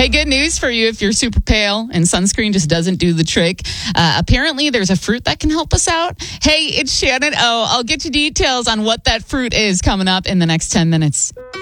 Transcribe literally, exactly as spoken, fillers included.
Hey, good news for you if you're super pale and sunscreen just doesn't do the trick. Uh, apparently, there's a fruit that can help us out. Hey, it's Shannon O. I'll get you details on what that fruit is coming up in the next ten minutes.